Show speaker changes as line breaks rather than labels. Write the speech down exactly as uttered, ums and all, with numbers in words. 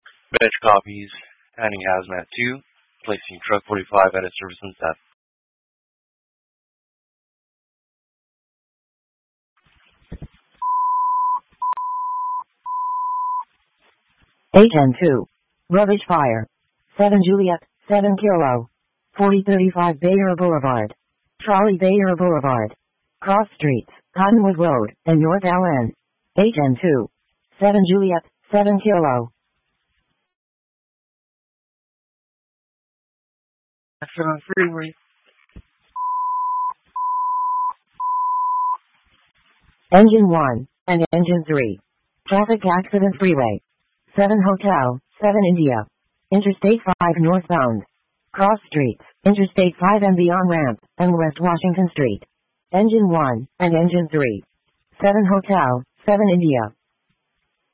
Veg copies, adding hazmat two, placing truck forty-five at its service and staff.
H N two. Rubbish fire. seven Juliet, seven Kilo. forty thirty-five Bayer Boulevard. Trolley Bayer Boulevard. Cross Streets, Cottonwood Road, and North Allen. H N two. seven Juliet, seven Kilo.
On freeway.
Engine one, and Engine three. Traffic accident freeway. seven Hotel, seven India. Interstate five northbound. Cross Streets, Interstate five and the on-ramp, and West Washington Street. Engine one, and Engine three. seven Hotel, seven India.